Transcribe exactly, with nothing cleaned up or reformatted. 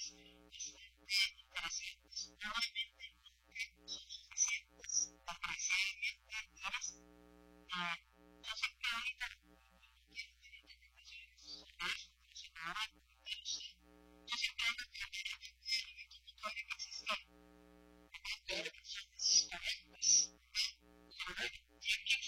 interesantes. Normalmente nunca son suficientes. Desgraciadamente, las, eh, yo sé que ahorita quiero tener interpretaciones sociales, pero si no ahora, no sé. Yo siempre digo que la mayoría de computadores que existen, además de personas correctas, ¿no? Pero bueno, tienen que